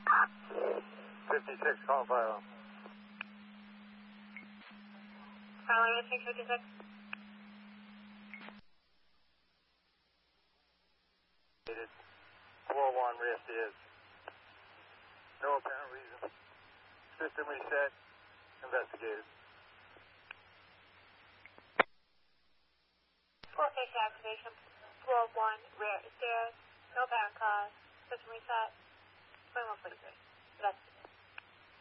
56, call file. File 56. Dated 4-1, risk is. No apparent reason. System reset. Investigated. Port station activation. Floor 1, rear stairs. No apparent cause. System reset. 2143. Investigate.